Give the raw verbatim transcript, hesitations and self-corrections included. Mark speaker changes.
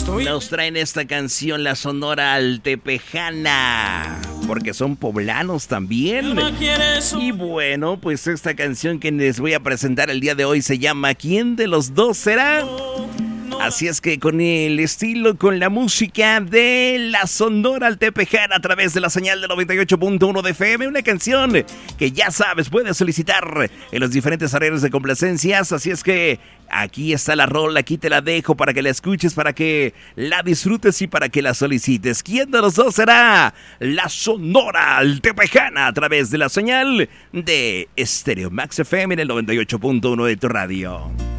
Speaker 1: Nos traen esta canción, la Sonora Altepejana, porque son poblanos también. Y bueno, pues esta canción que les voy a presentar el día de hoy se llama ¿Quién de los dos será? Así es que con el estilo, con la música de la Sonora Altepejana a través de la señal de noventa y ocho punto uno de F M, una canción que ya sabes, puedes solicitar en los diferentes áreas de complacencias. Así es que aquí está la rola, aquí te la dejo para que la escuches, para que la disfrutes y para que la solicites. ¿Quién de los dos será? La Sonora Altepejana a través de la señal de Stereo Max F M en el noventa y ocho punto uno de tu radio.